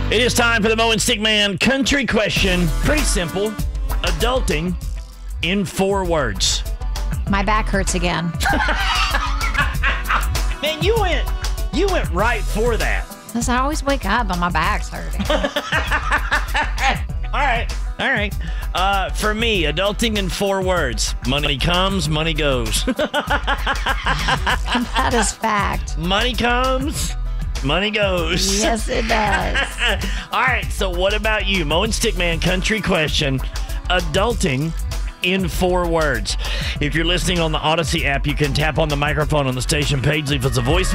It is time for the Mo and Stickman country question. Pretty simple. Adulting in 4 words. My back hurts again. Man, you went right for that. Because I always wake up and my back's hurting. All right. For me, adulting in 4 words. Money comes, money goes. That is fact. Money comes, money goes. Yes, it does. All right, so what about you? Mo and Stickman country question. Adulting in 4 words. If you're listening on the Odyssey app, you can tap on the microphone on the station page, leave us a voicemail.